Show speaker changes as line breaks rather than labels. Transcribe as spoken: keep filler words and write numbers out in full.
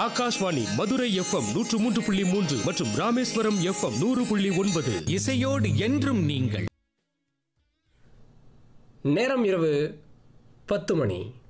Akashvani Madurai FM நூற்று மூன்று புள்ளி மூன்று மற்றும் ராமேஸ்வரம் எஃப்எம் நூறு புள்ளி ஒன்பது.
இசையோடு என்றும் நீங்கள்.
நேரம் இரவு பத்து மணி.